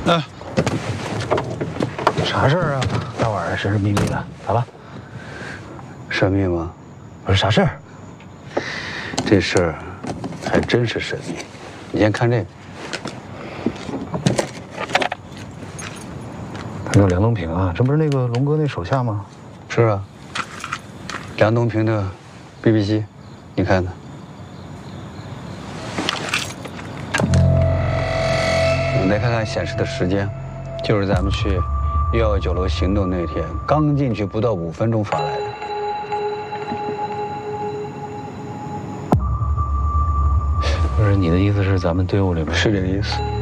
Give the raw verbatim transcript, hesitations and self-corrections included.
哎，啥事儿啊？大晚上神神秘秘的，咋了？ 神秘吗？ 我说啥事儿？ 这事儿还真是神秘。你先看这个， 他叫梁东平啊，这不是那个龙哥那手下吗？ 是啊，梁东平的 B B 机，你看呢？你再看看显示的时间，就是咱们去一幺九楼行动那天，刚进去不到五分钟发来的。 不是你的意思是咱们队伍里面是这个意思。